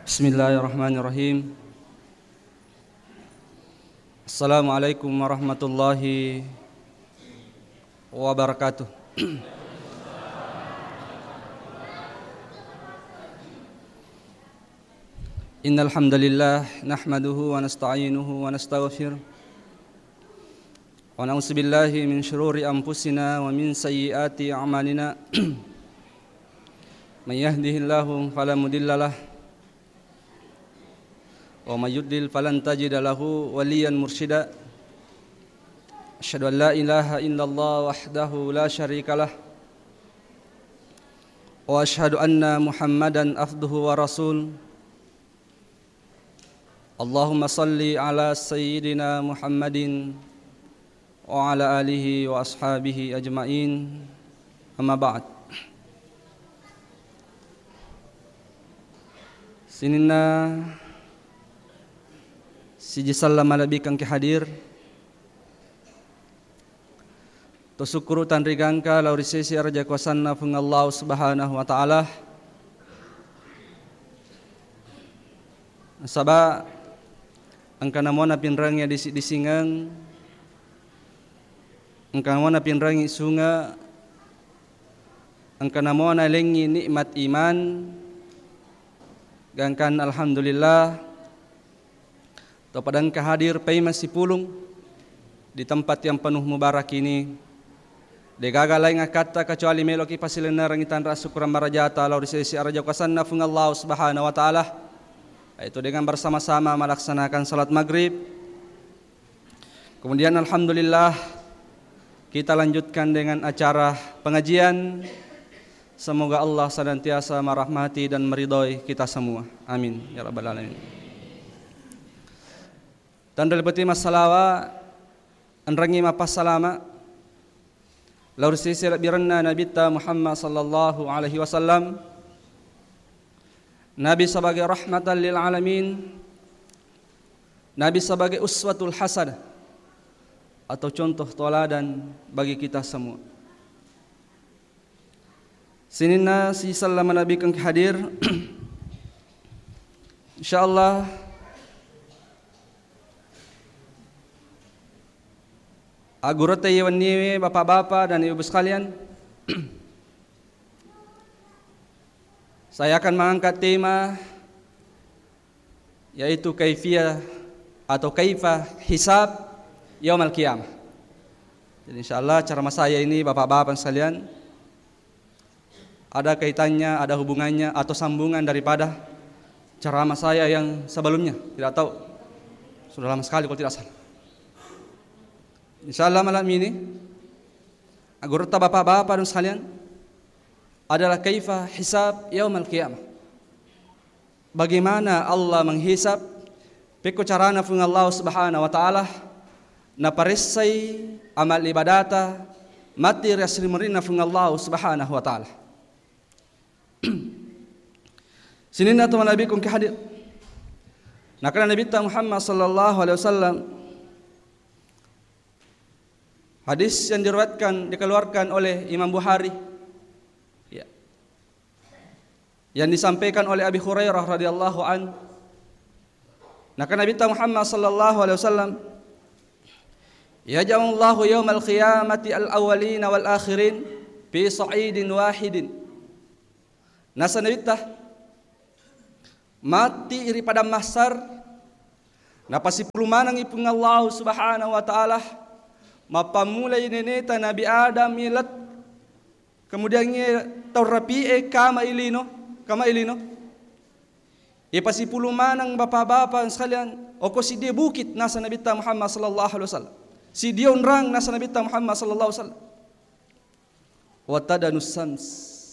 Bismillahirrahmanirrahim. Assalamualaikum warahmatullahi wabarakatuh. Innal hamdalillah nahmaduhu wa nasta'inuhu wa nastaghfiruh wa na'udzu billahi min shururi anfusina wa min sayyiati a'malina. May yahdihillahu fala mudhillalah wa may yudlil falan tajida lahu waliyan mursyida. Asyhadu an la ilaha illallah wahdahu la syarikalah wa asyhadu anna Muhammadan abduhu wa rasul. Allahumma salli ala sayyidina Muhammadin wa ala alihi wa ashabihi ajma'in. Amma ba'd. Sinina siji sallam malabi kang hadir to syukuru tan rigangka lauri sesi arja kuasanna fung Allah subhanahu wa ta'ala saba angkana mona pinrangnya disingang angkana mona pinrangi sunga angkana mona lengi nikmat iman gangkan alhamdulillah to padang kahadir pay masih pulung di tempat yang penuh mubarak ini degaga lain ngakata kecuali meloki pasilena rangitan rasukuran marajata lauri sesi arja kuasanna fung Allah subhanahu wa ta'ala, itu dengan bersama-sama melaksanakan salat maghrib. Kemudian alhamdulillah kita lanjutkan dengan acara pengajian. Semoga Allah senantiasa merahmati dan meridhoi kita semua. Amin ya rabbal alamin. Tanda lebeti masalawa anrangi mapas salama laur sisi biranna nabita Muhammad sallallahu alaihi wasallam. Nabi sebagai rahmatan lil alamin, Nabi sebagai uswatul hasanah atau contoh teladan bagi kita semua. Sinina si sallam Nabi kang hadir insyaallah agurata yewani bapak-bapak dan ibu sekalian. Saya akan mengangkat tema yaitu kaifiyah atau kaifa hisab yaumil qiyamah. Jadi insyaallah ceramah saya ini bapak-bapak sekalian ada kaitannya, ada hubungannya atau sambungan daripada ceramah saya yang sebelumnya. Tidak tahu, sudah lama sekali kalau tidak salah. Insyaallah malam ini agurata bapak-bapak dan sekalian adalah kaifa hisab yaumil qiyamah. Bagaimana Allah menghisab peko carana fung Allah subhanahu wa ta'ala na parisai amal ibadata mati raslimurina fung Allah subhanahu wa ta'ala. Sinina tu nabi kung hadir nakana nabi Muhammad sallallahu alaihi wasallam, hadis yang dikeluarkan oleh Imam Bukhari yang disampaikan oleh Abi Hurairah radhiyallahu an. Maka Nabi Muhammad sallallahu alaihi wasallam yaj'alullahu yaumal qiyamati al-awwalina wal akhirin fi sa'idin wahidin. Nasa Nabi mati iri pada mahsar napasi pulumanang ipung Allah subhanahu wa ta'ala mapamulay neneta Nabi Adam milat kemudian tawrapi'e kama ilino ipasi pulumanang bapak-bapak sekalian oko si dia bukit nasa Nabi Muhammad sallallahu alaihi wasallam, si dia unrang nasa Nabi Muhammad sallallahu alaihi wasallam wa tadanus sams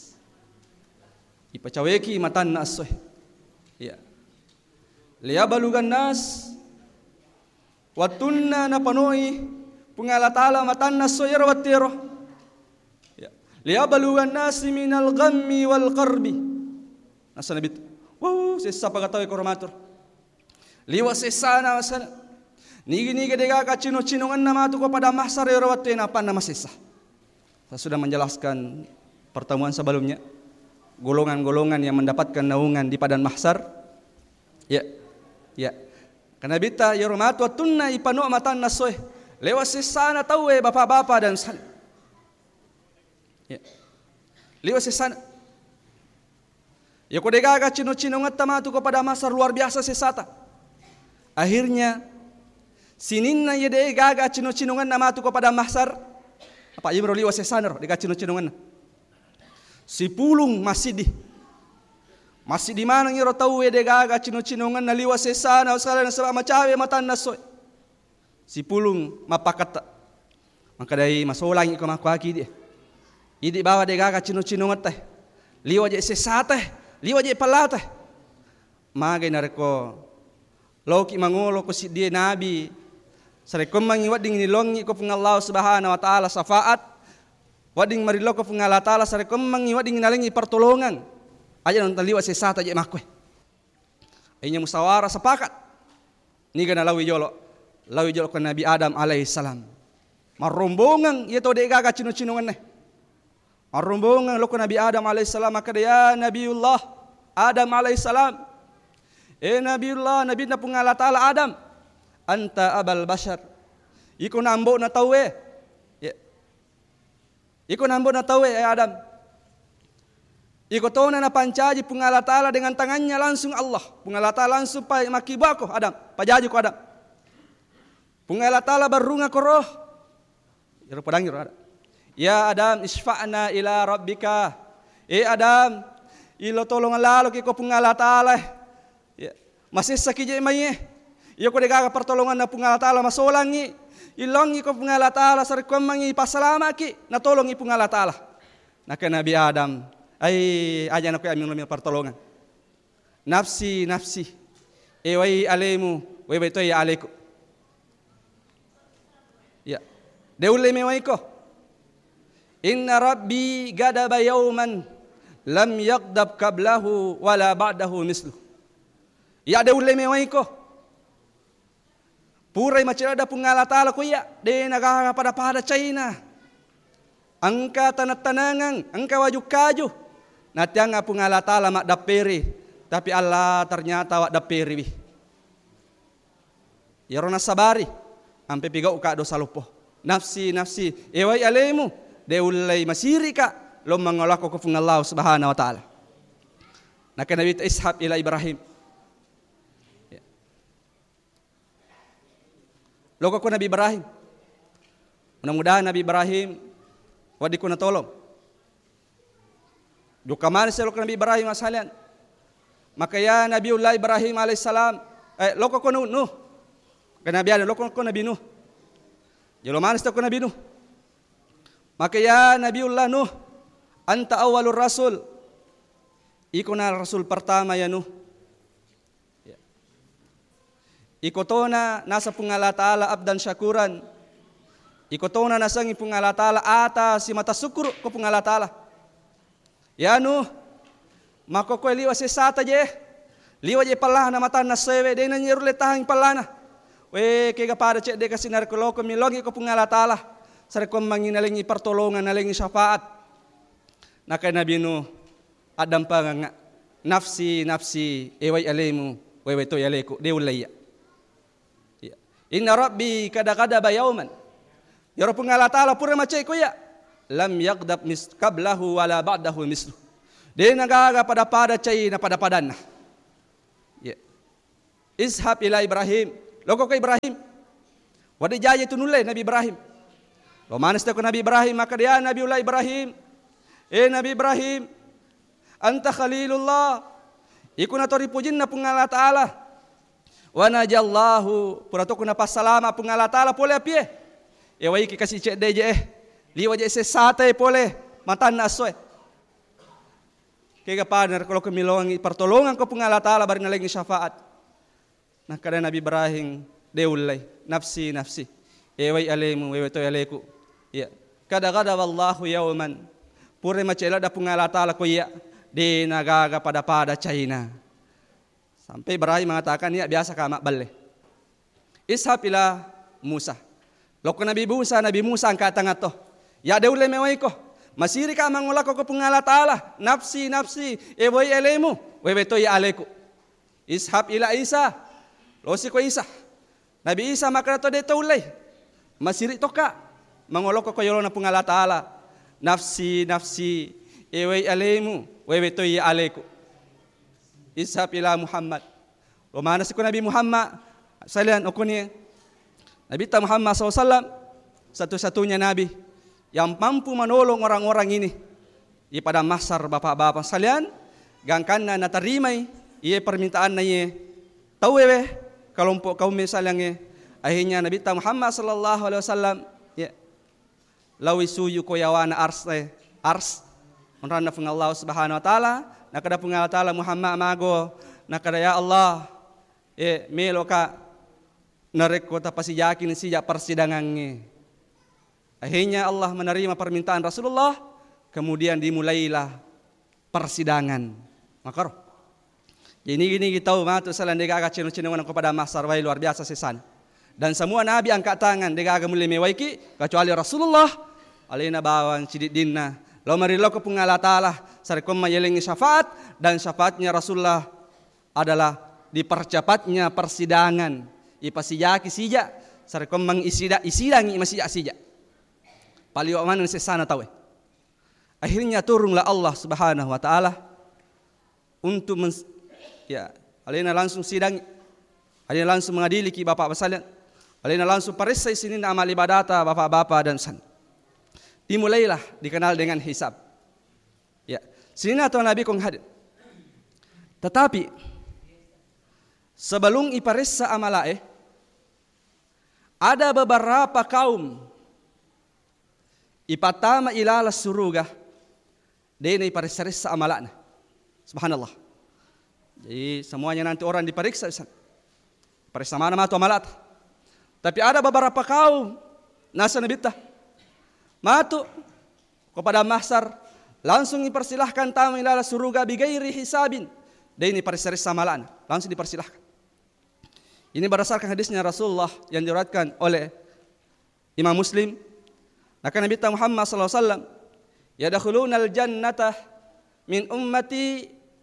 ipacaweki matan nasoh ya liabalugan nas watunna napanoi pungalatala matan nasoh yarwatiro ya liabalugan nas minal ghammi wal qarbi. Nasa Nabi wow sesa pagatawi koromator liwa sesa na masana nigi dega kacino-cinongan nama tu ko pada mahsar yarawatwe na pan nama sesa. Saya sudah menjelaskan pertemuan sebelumnya golongan-golongan yang mendapatkan naungan di padang mahsyar Ya. Ya. Karena bita yormatu tunna ipano matan nasoy. Lewat sesana tahu bapak-bapak dan san. Ya. Lewat sesana. Ya kodegaga cino-cino ngatamatu kepada masar luar biasa sesata. Akhirnya sininna ye de gaga cino-cino namatu kepada masar. Apa ye meroli wasesana de cino-cino ngan. Si pulung masih di mana ngiro tahu de gaga cino-cino ngan liwa sesana usala na macawe matan nasoy. Si pulung mapakata. Maka dai masolang iko makwaki dia. Idi bawa de gaga cino-cino ngat liwa je sesata, liwa je palata. Magay nareko loki mangolo ko si dia nabi. Sarekom mangi wading nilongi ko pung Allah Subhanahu wa taala safaat. Wading marilo ko pung Allah taala sarekom mangi wading nalingi pertolongan. Aja nonton liwa sesata je makwe. Ainya musawara sepakat. Ni kana lawi jolo ko Nabi Adam alaihi salam. Marombongan ye to de gaga cino-cinongan ne. Marombongan lo ko Nabi Adam alaihi salam maka ya Nabiullah Adam alaihi salam. Nabiullah nabi na pung Allah taala Adam. Anta abal bashar. Iko nambo na tawe. Ya. Iko nambo na tawe Adam. Iko tona na pancaji pung Allah taala dengan tangannya langsung Allah. Pung Allah taala langsung pa makibako Adam, pajaji ko Adam. Pung Allah taala barunga ko roh. Yaro padang yaro Adam. Ya Adam isfa'na ila rabbika. Adam, ilo tolong lalo kiko pung Allah taala. Ya. Masih sakije maye. Iyo ko degaga pertolongan na pung Allah taala masolangi. Ilongi ko pung Allah taala sarkom mangi pasalama ki natolongi pung Allah taala. Naka Nabi Adam ay aja na ko amin pertolongan. Nafsi nafsi. Wai alemu, wai beto ya aleku. Ya. Deule me wai ko. Inna rabbi gadaba yawman lam yaghdab qablahu wala ba'dahu mislu. Ya deule me wai ko. Purai macam ada pungala taala ko ya de nagaga pada China. Angka tanat-tanangan, angka waju-kaju. Natianga pungala taala mak daperi, tapi Allah ternyata wak daperi. Ya rona sabari, ampe piga uka dosa lupo. Nafsi nafsi, ewai alemu, deulai masirika lo mangolako ko Allah Subhanahu wa taala. Naka Nabi Ishaq ila Ibrahim. Loko ko Nabi Ibrahim. Mudah-mudahan Nabi Ibrahim wadi ko natolong. Duka man sa loko Nabi Ibrahim asalian. Maka ya Nabiullah Ibrahim alaihissalam. Loko ko Nuh. Kanabiyan loko ko Nabi Nuh. Jalo man sa ko Nabi Nuh. Maka ya Nabiullah Nuh. Anta awalur rasul. Iko na rasul pertama ya Nuh. Ikotona nasa pungala taala abdan syakuran. Ikotona nasa ngi pungala taala ata si mata syukur ko pungala taala. Ya Nuh, mako ko liwa sesata je. Liwa je palana mata na sewe de nan yeru letahang palana. We kega pada cek de kasinar ko loko milongi ko pungala taala. Sare ko manginalingi pertolongan nalingi syafaat. Naka Nabi Nuh adam panganga nafsi nafsi ewai alemu wewe to yaleku de ulaya. Inna rabbi kada-kada bayauman. Ya Rabbul Allah Ta'ala pura macai ko ya. Lam yaghdab qablahu wala ba'dahu mislu. Dia nagaga pada cai na pada padan. Ya. Ishab ila Ibrahim. Loko ko Ibrahim. Wadi jaya itu nulai Nabi Ibrahim. Lo manis ko Nabi Ibrahim maka dia Nabiullah Ibrahim. Nabi Ibrahim. Anta khalilullah. Iku na tori pujin na pung Allah Ta'ala. Wa najallahu purato kuna pasalama pungala taala pole apie wai ki kasi cek deje liwa je sesate pole matan nasoe kega panar kalau kemilongi pertolongan ko pungala taala bari nalengi syafaat nah kada Nabi Ibrahim deulai nafsi nafsi wai alemu wai to aleku ya kada wallahu yauman pure macela da pungala taala ko ya de nagaga pada China. Sampai Ibrahim mengatakan ya biasa kamak balik. Ishab ila Musa. Loko Nabi Musa angkat tangan toh. Ya deule mewai ko. Masiri ka mangula ko pungala taala. Nafsi nafsi. Ewoi elemu. Wewe to ya aleku. Ishab ila Isa. Losi ko Isa. Nabi Isa maka to de taulay. Masiri toka. Mangolok ko yolo na pungala taala. Nafsi nafsi ewe alemu wewe to ya aleku. Ishab ila Muhammad. Romana si ko Nabi Muhammad salian okuni Nabi ta Muhammad SAW satu-satunya nabi yang mampu menolong orang-orang ini. Di pada mahsyar bapak-bapak sekalian, gangkan na natarimay iye permintaan na iye. Tawewe kelompok kaum misalnya akhirnya Nabi ta Muhammad sallallahu alaihi wasallam ya lawi suyu ko yawana ars menrana pung Allah Subhanahu wa taala nakada pung Allah taala Muhammad mago nakada ya Allah meloka narek kota pasi yakin sija persidangannya. Akhirnya Allah menerima permintaan Rasulullah, kemudian dimulailah persidangan. Makar. Jadi ini kita tahu matu salan dega aga cino-cino kepada mahsyar wai luar biasa sesan. Dan semua nabi angkat tangan dega aga mulai mewaiki kecuali Rasulullah alaina bawang cidit dinna. Lalu marilah ke pungala taala sarekom mayelengi syafaat dan syafaatnya Rasulullah adalah dipercepatnya persidangan. Ipasijaki sija sarekom isidangi masih sija. Paliwa mana sesana tahu. Akhirnya turunlah Allah Subhanahu wa taala untuk alina langsung sidang, alina langsung mengadili ki bapak sekalian, alina langsung perisai sini amal ibadata bapak-bapak dan san. Dimulailah dikenal dengan hisab. Ya, sini atau Nabi kong hadir. Tetapi sebelum iparissa amalae ada beberapa kaum ipatama ilala suruga dene iparissa amalana. Subhanallah. Jadi semuanya nanti orang diperiksa. Periksa mana matu amalat. Tapi ada beberapa kaum nasa nabita matu kepada mahsyar langsung dipersilahkan tamu ilala suruga bigairi hisabin. Dene iparissa amalana. Langsung dipersilahkan. Ini berdasarkan hadisnya Rasulullah yang diriwayatkan oleh Imam Muslim. Maka Nabi Muhammad SAW yadkhuluna al-jannata min ummati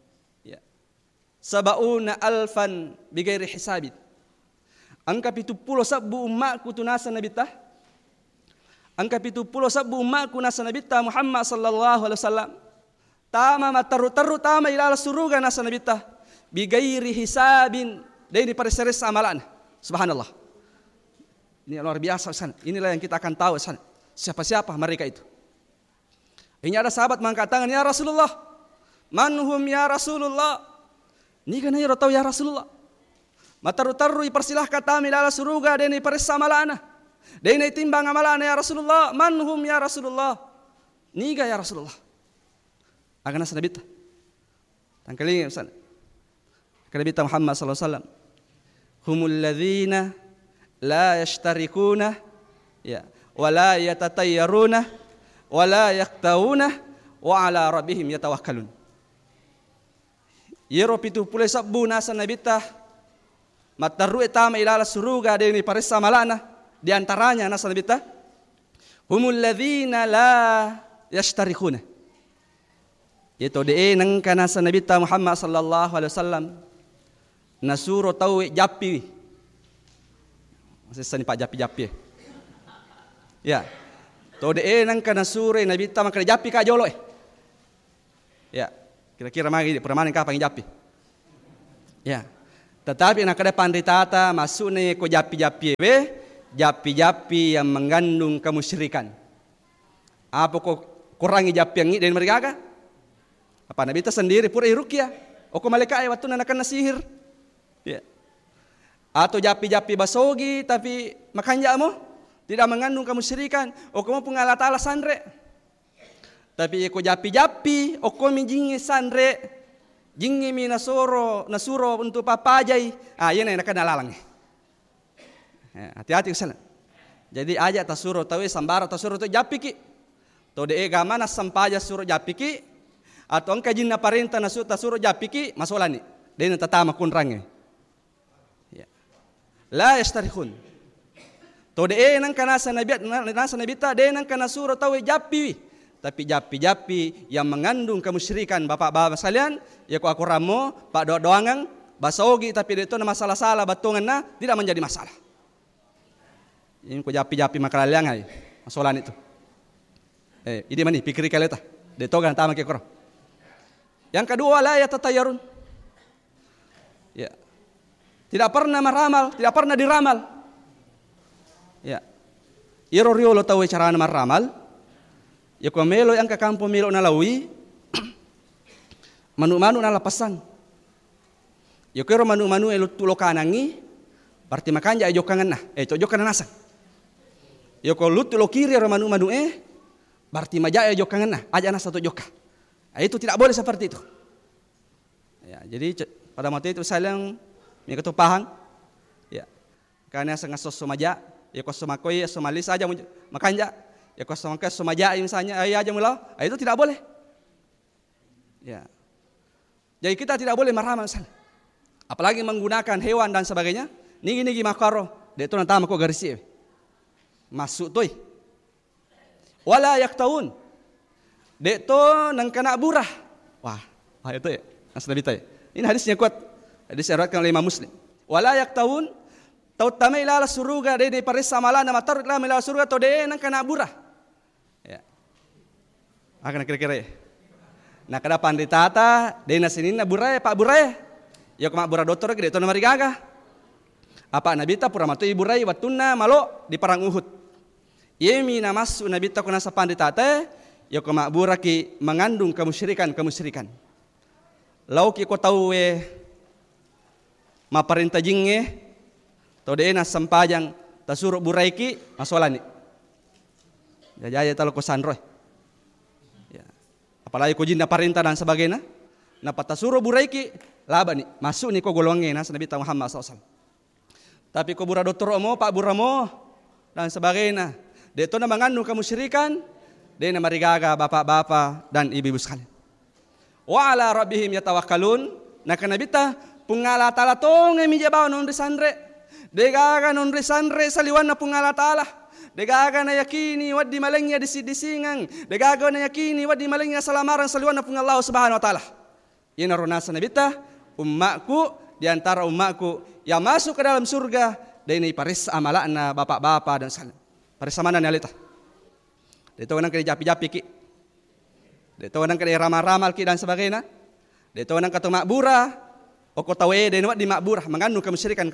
sab'una alfan bighairi hisabin. Angka 70 sabbu umatku tunasa Nabi ta. Angka 70 sabbu umatku nasa Nabi ta Muhammad sallallahu alaihi wasallam. Tama mataru tama ila suruga nasa Nabi ta bighairi hisabin. Dari periseres amalan. Subhanallah. Ini luar biasa sana. Inilah yang kita akan tahu sana. Siapa-siapa mereka itu. Ini ada sahabat mengangkat tangan, ya Rasulullah. Manhum ya Rasulullah. Ini kan ya tahu ya Rasulullah. Mataru-taru ipersilahkan kami dalam surga dan iperisa amalana. Dan timbang amalana ya Rasulullah. Manhum ya Rasulullah. Niga ya Rasulullah. Akan nasa nabita. Tangkaling sana. Nabi Muhammad sallallahu alaihi wasallam humul ladzina la yashtarikuna wa la yatatayyaruna wa la yaqtauna wa ala rabbihim yatawakkalun. Yero pitu pule sabbu nasa nabita mataru etama ilala suruga deni parissa malana di antaranya nasa nabita humul ladzina la yashtarikuna. Yaitu nang kana sa nabita Muhammad sallallahu alaihi wasallam nasuro tahu japi. Masih sani pak japi. Ya. Tode nang kana sure nabi ta maka japi ka jolo. Ya. Kira-kira magi permanen ka pang japi. Ya. Tetapi nak ada panditata masuk ne ko japi-japi japi-japi yang mengandung kemusyrikan. Apa kok kurangi japi yang dari mereka? Apa nabi ta sendiri pura ruqyah. O ko malaikat ay waktu nanakan nasihir. Ya. Atau japi-japi basogi tapi makanya mo tidak mengandung kemusyrikan. O kamu pengalat ala sandre. Tapi ko japi-japi o ko jingi sandre. Jingi mi nasuro untuk papajai. Yan ay nakanalalang. Hati-hati kesana. Jadi aja tasuro tawi sambara tasuro to japi ki. To de gama na sampaja suro japi ki. Atau angka jin na parenta na tasuro japi ki masolani. Den tatama kunrange. La yastarihun. Tode nang kana sa nabi ta de nang kana suro tawe japi. Tapi japi-japi yang mengandung kemusyrikan bapak-bapak sekalian, ya ku aku ramo pak doangang basogi tapi dito na masalah-salah batungan na tidak menjadi masalah. Ini ko japi-japi makalaliang ay masolan itu. Ini mani pikir kaleta. Dito gan tama kekoro. Yang kedua la yatatayarun. Ya. Tidak pernah meramal, tidak pernah diramal. Ya. Iro riolo tahu cara meramal. Ya ko melo yang ke kampung melo na lawi. Manu-manu na lapasan. Ya ko manu-manu elo tulo kanangi. Berarti makanya jokangan na. Jokangan nasan. Ya ko lutulo kiri ro manu-manu berarti majaya jokangan na. Aja na satu joka. Itu tidak boleh seperti itu. Ya, jadi pada waktu itu saya yang ketupahan, ya, karena sangat somaja, ya kau somakoi, somalis aja makanya, ya kau somakai somaja misalnya, aja mula, itu tidak boleh. Ya, jadi kita tidak boleh meramal misalnya, apalagi menggunakan hewan dan sebagainya. Nigi makaro, dia itu nanti mako garisi, masuk tuh, wala yaktaun. Dek to nang kena burah. Wah, itu ya. Asal bita ya. Ini hadisnya kuat. Hadis diriwayatkan oleh Imam Muslim. Wala yaktawun tau tamai ila suruga de parisa malana matar ila ila suruga to de nang kena burah. Ya. Akan kira-kira ya. Nah, kada panditata de na sinina burah Pak burah. Ya kema burah dokter ge de to na marigaga. Apa nabita pura matui burah watunna malo di perang Uhud. Yemi namasu nabita kuna sa panditata ya kemakbura ki mengandung kemusyrikan. Lau ki ko tahu maparintah jinge to de na sampajang tasuru burai ki masolani. Jajaya talo ko sanroy. Ya. Apalagi ko jinda parintah dan sebagainya. Na patasuru burai ki laba ni masuk ni ko golonge na Nabi Muhammad SAW. Tapi ko bura dokter mo, Pak buramo dan sebagainya. De to na mengandung kemusyrikan. Dia na marigaga bapak-bapak dan ibu-ibu sekalian. Wa ala rabbihim yatawakkalun. Nak nabita pungala taala tong mi jabaw non risandre. Degaga non risandre saliwan na pungala taala. Degaga na yakini wadi malengnya disingang. Degaga na yakini wadi malengnya salamaran saliwan na pungallahu subhanahu wa taala. Ina runasa nabita ummaku di antara ummaku yang masuk ke dalam surga dan ini paris amalana bapak-bapak dan sekalian. Paris mana nyalita. Dito nang kaya japi-japi ki. Dito nang kaya ramal-ramal ki dan sebagainya. Dito nang katu makbura. O ko tawe de di makbura mengandung kemusyrikan.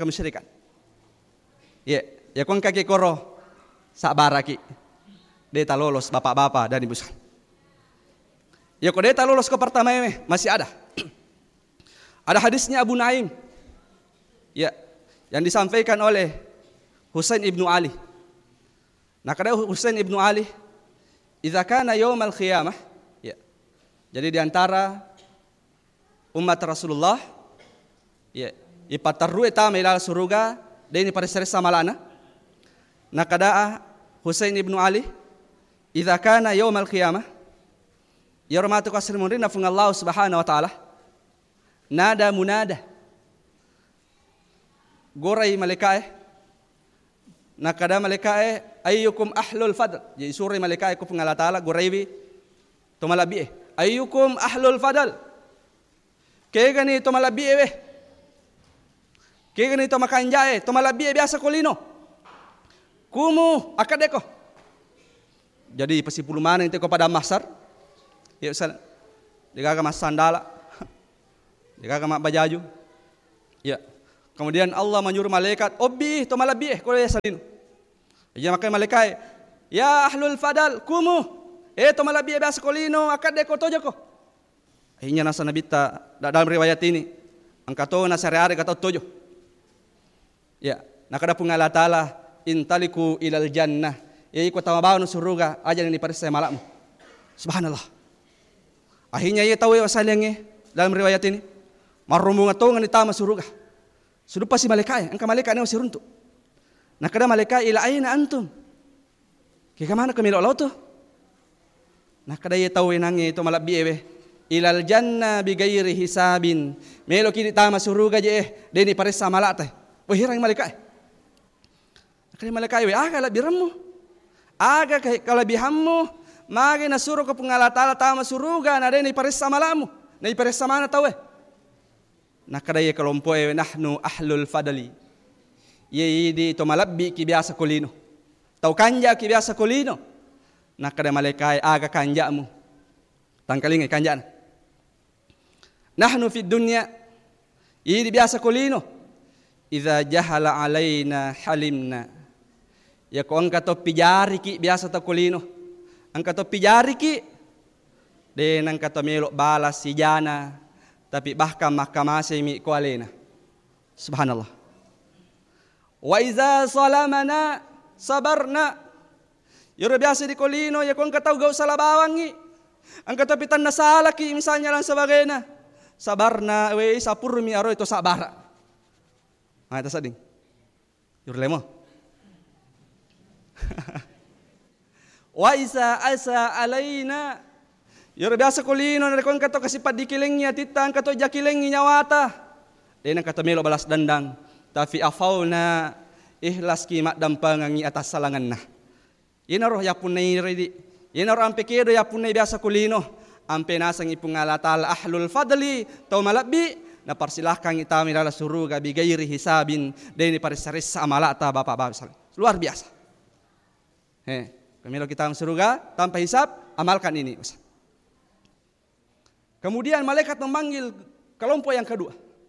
Ya kon kaki koro sabara ki. Deta lolos bapak-bapak dan ibu sekalian. Ya ko deta lolos ke pertama masih ada. Ada hadisnya Abu Naim. Ya, yang disampaikan oleh Husain ibnu Ali. Nah, kada Husain ibnu Ali idza kana yaumal qiyamah, ya. Jadi di antara umat Rasulullah, ya, ipatarru eta ila surga deni paresere samalana. Nakada Husain ibnu Ali idza kana yaumal qiyamah yarmatu kasrimun nafung Allah subhanahu wa ta'ala nada munada gorai malaikae nakada malaikae ayyukum ahlul fadl. Jadi suri malaikae ko pangala taala goraibi to malabi ayyukum ahlul fadl. Kaya gani to malabi kaya gani to makanjae to malabi biasa kolino. Kumu akadeko. Jadi pasipulu mana itu kepada masar. Ya usah. Digaga mas sandala. Digaga mak bajaju. Ya. Kemudian Allah menyuruh malaikat, "Obi to malabi ko ya salino." Ya makai malaikat, "Ya ahlul fadal, kumu." To malabi biasa kolino akadeko tojoko. Akhirnya nasa nabita dalam riwayat ini angkato na sariare kata tojo. Ya, nakada pungala taala intaliku ilal jannah. Iko tamabaw no suruga aja ni paris saya malamu. Subhanallah. Akhirnya ia tahu wasalenge dalam riwayat ini. Marumunga to ngani tama suruga. Sudah pasti malaikat, angka malaikat ni siruntu. Nakada malaikat ila aina antum. Kaya mana kami lo to? Nakada ia tahu nangi itu malabi ilal jannah bi ghairi hisabin. Melo kini tama suruga je deni paris sa malate. Wahirang malaikat. Nakada malaikat aga labiramu. Aga kalabihammu. Magi nasuruh ke pengalatala tama suruga na deni paris sa malamu. Na iparis sa mana tahu nakadaya kelompok ewe nahnu ahlul fadli. Ye di to malabbi ki biasa kulino. Tau kanja ki biasa kulino. Nakada malaikai aga kanjamu. Tangkalingi kanjana. Nahnu fid dunya. Ye di biasa kulino. Idza jahala alaina halimna. Ya ko angka to pijari ki biasa to kulino. Angka to pijari ki. Den angka to melok balas si jana. Tapi bahkan mahkamah mi kualena. Subhanallah. Wa iza salamana sabarna. Yoro biasa di kolino ya kung kataw gaw sa labawangi. Ang katapitan na salaki misalnya lang sebagainya. Sabarna we sa purmi aro ito sabara. Ito sading. Yoro lemo. Wa iza asa alaina. Yoro biasa kulino na rekon kato kasi padikilengnya titang kato jakilengnya nyawata. Denang kato melo balas dandang. Tapi afauna ihlas kimat dampangangi atas salangan na. Inaro ya punay redi. Inaro ampe kedo ya punay biasa kulino. Ampe nasang ipungalatal ahlul fadli tau malabbi na parsilahkan itami lala suruga bigairi hisabin deni parisaris amalata bapak-bapak. Luar biasa. Pemilu kita suruga tanpa hisab amalkan ini. Kemudian malaikat memanggil kelompok yang kedua.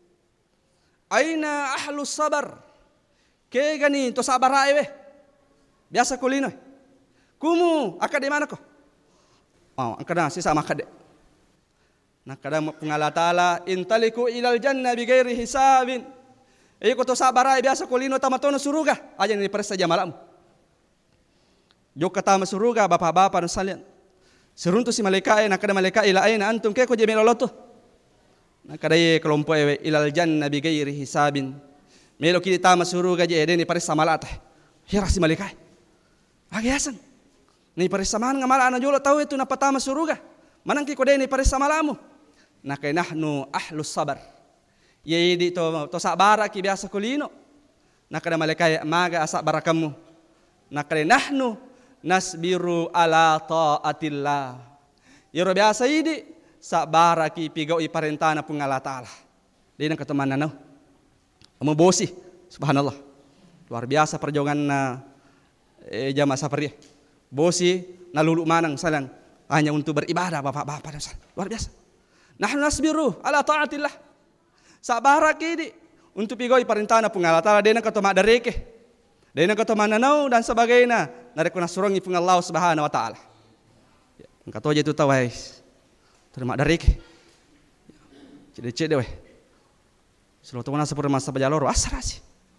Aina ahlus sabar. Ke gani to sabar ae. Biasa kulino. Kumu akade mana ko? Oh, angkada sisa makade. Nakada pengala taala intaliku ilal jannah bighairi hisabin. Ko to sabar ae biasa kulino tamatono suruga. Aja ni persa jamalamu. Jok kata suruga bapak-bapak sekalian. Seruntu si malaikat nakada malaikat ila aina antum ke ko jemel loto. Nakada ye kelompok ewe ilal jannah bighairi hisabin. Melo kini tama suruga je edeni paris samalata. Hira si malaikat. Agiasan. Ni paris samaan ngamala ana jolo tahu itu napa tama suruga. Manang ki ko deni paris samalamu. Nakai nahnu ahlus sabar. Ye di to sabara ki biasa kulino. Nakada malaikat maga asak barakamu. Nakada nahnu nasbiru ala ta'atillah. Yoro biasa ini sabara ki pigau iparentana pungala ta'ala. Dia nang keteman nano. Amo bosi. Subhanallah. Luar biasa perjuangan na jamaah safari. Bosi nalulu manang salang hanya untuk beribadah bapak-bapak. Luar biasa. Nahnu nasbiru ala ta'atillah. Sabara ki untuk pigau iparentana pungala ta'ala dia nang ketema dareke. Dia nang ketema nanau dan sebagainya. Nareko nasurongi pung Allah Subhanahu wa taala. Ya, engkau aja itu tahu guys. Terima dari ke. Cede-cede weh. Selalu teman sepur masa bajaloro asrasi.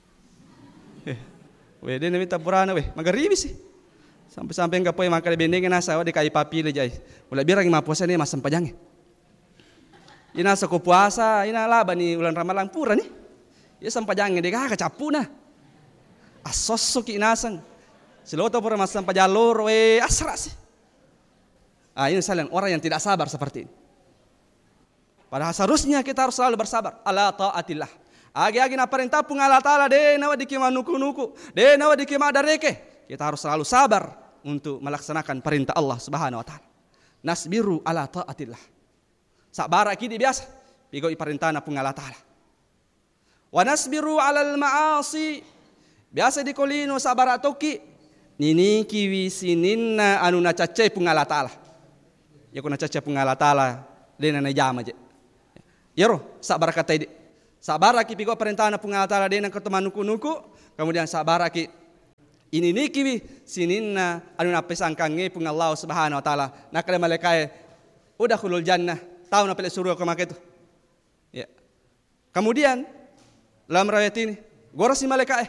Weh dia minta purana weh, magaribi sih. Sampai-sampai enggak poe makan bendeng nasa di kai papi le jai. Mulai birang ma puasa ni masam pajange. Ina sa ko puasa, ina laba ni ulan Ramadan pura ni. Ya sampajange de ka capuna. Asosok inasang. Siloto pura masam pajalor we asrasi. Ini saling orang yang tidak sabar seperti ini. Padahal seharusnya kita harus selalu bersabar. Ala ta'atillah. Agi-agi na perintah pung Allah Ta'ala de nawa dikima nuku-nuku. De nawa dikima dareke. Kita harus selalu sabar untuk melaksanakan perintah Allah Subhanahu wa taala. Nasbiru ala ta'atillah. Sabar akidi biasa. Pigo iparintana pung Allah Ta'ala. Wa nasbiru alal ma'asi. Biasa dikolino sabar atoki. Nini kiwi sininna anu na cace pung Allah Ta'ala. Ya kuna caca pengala taala dena na jama je. Yaro sabar kata ini. Sabar ki pigo perintahna pengala taala dena ketema nuku-nuku, kemudian sabar ki ini nikiwi sininna anu na pesangkange pung Allah Subhanahu wa taala. Nakale malaikat udah khulul jannah, tahu na pele suruh ke maketu. Ya. Kemudian dalam riwayat ini, gora si malaikat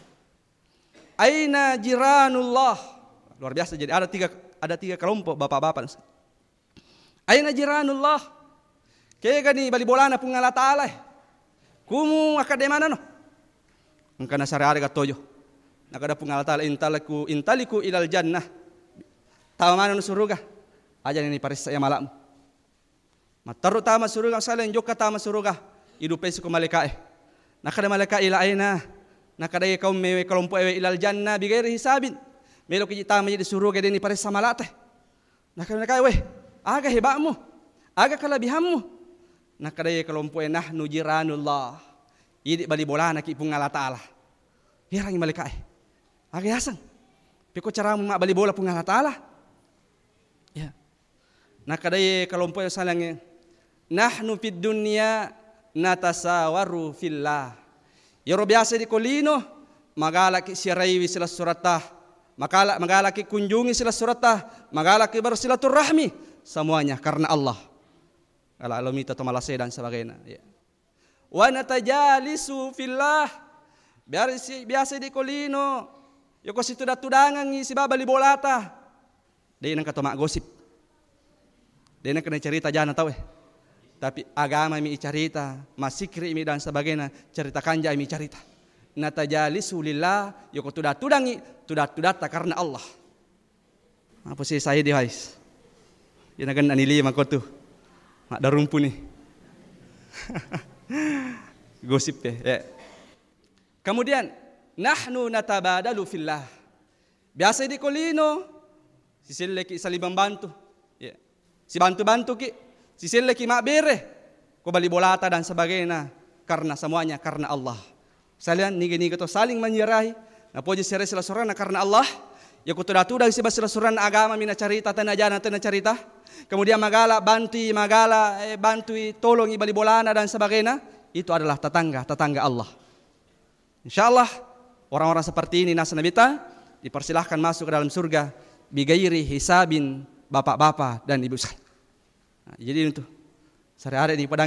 aina jiranullah. Luar biasa jadi ada tiga kelompok bapak-bapak. Aina jiranullah. Kaya gani bali bolana pung Allah Ta'ala. Kumu akade mana no? Angkana sare ga toyo. Nakada pung Allah Ta'ala intaliku ilal jannah. Tawa mana no suruga? Aja ni paris saya malam. Mataru tama suruga salen joka tama suruga. Idu pesu ko malaikat. Nakada malaikat ila aina. Nakada ye kaum mewe kelompok ewe ilal jannah bighairi hisabin. Melo ki tama jadi suruga deni paris samalate. Nakada malaikat weh aga hebatmu, aga kelebihanmu. Nakadaya kelompok nahnu jiranullah. Idi bali bola nak ipung Allah Ta'ala. Hirang malika Agi hasang. Piko cara mak bali bola pung Allah Ta'ala. Ya. Nakadaya kelompok salangnya nahnu fid dunya natasawaru fillah. Yoro biasa di kolino magalaki siraiwi sila suratah. Magalaki kunjungi sila suratah. Magalaki bersilaturahmi. Semuanya karena Allah. Kalau alumita atau malasai dan sebagainya. Ya. Wa natajalisu fillah. Biasa di kolino. Yoko situ tudangan si babali bolata. Dia nang kata mak gosip. Dia nang kena cerita jangan tahu Tapi agama mi cerita, masikri mi dan sebagainya, cerita kanja mi cerita. Natajalisu lillah. Yoko tudangi, tudata karena Allah. Apa sih saya di hais? Yan agan anili makotu. Mak darumpu nih. Gosip ya. Kemudian nahnu natabadalu fillah. Biasa di kolino sisileki salibang bantu. Ya. Si bantu-bantu ki sisileki mak bere. Ko bali bolata dan sebagainya karena semuanya karena Allah. Salian nigi-nigi to saling menyerahi. Napoji sere sila sorana karena Allah. Ya kutudang si basila suran agama mina carita tanajana tana carita. Kemudian magala bantui tolongi bali bolana dan sebagainya. Itu adalah tetangga Allah. Insyaallah orang-orang seperti ini nasa nabita dipersilahkan masuk ke dalam surga bigairi hisabin bapak-bapak dan ibu. Nah, jadi itu sehari-hari di padang